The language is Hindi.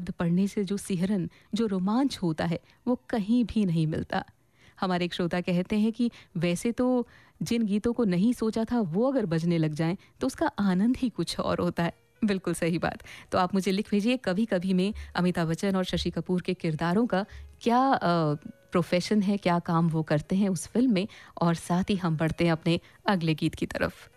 शब्द पढ़ने से जो सिहरन, जो रोमांच होता है, वो कहीं भी नहीं मिलता। हमारे एक श्रोता कहते हैं कि वैसे तो जिन गीतों को नहीं सोचा था वो अगर बजने लग जाएं तो उसका आनंद ही कुछ और होता है। बिल्कुल सही बात। तो आप मुझे लिख भेजिए कभी कभी में अमिताभ बच्चन और शशि कपूर के किरदारों का क्या प्रोफेशन है, क्या काम वो करते हैं उस फिल्म में, और साथ ही हम बढ़ते हैं अपने अगले गीत की तरफ।